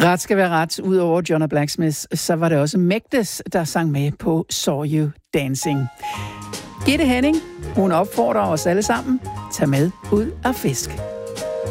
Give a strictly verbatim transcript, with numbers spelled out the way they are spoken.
Ret skal være ret. Udover John Blacksmith, så var det også Magdes, der sang med på Saw You Dancing. Gitte Henning, hun opfordrer os alle sammen. Tag med ud og fisk.